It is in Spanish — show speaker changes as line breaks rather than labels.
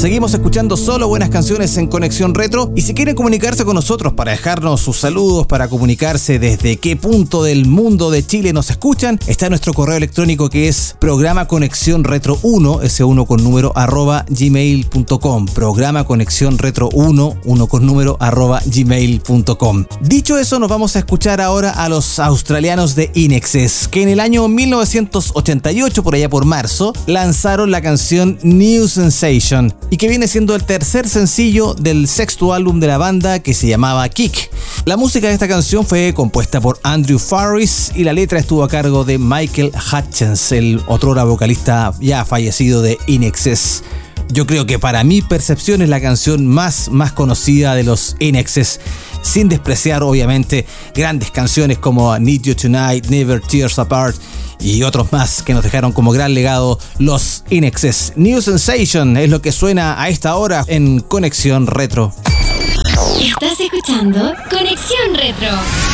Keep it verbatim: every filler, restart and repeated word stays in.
Seguimos escuchando solo buenas canciones en Conexión Retro, y si quieren comunicarse con nosotros para dejarnos sus saludos, para comunicarse desde qué punto del mundo de Chile nos escuchan, está nuestro correo electrónico que es programa conexión retro uno, ese uno con número, arroba gmail punto com. Programa conexión retro uno, uno con número, arroba gmail punto com. Dicho eso, nos vamos a escuchar ahora a los australianos de In Excess, que en el año mil novecientos ochenta y ocho, por allá por marzo, lanzaron la canción New Sensation, y que viene siendo el tercer sencillo del sexto álbum de la banda, que se llamaba Kick. La música de esta canción fue compuesta por Andrew Farris y la letra estuvo a cargo de Michael Hutchence, el otrora vocalista ya fallecido de In Excess. Yo creo que para mi percepción es la canción más, más conocida de los In Excess, sin despreciar obviamente grandes canciones como Need You Tonight, Never Tears Apart y otros más que nos dejaron como gran legado los In Excess. New Sensation es lo que suena a esta hora en Conexión Retro.
Estás escuchando Conexión Retro.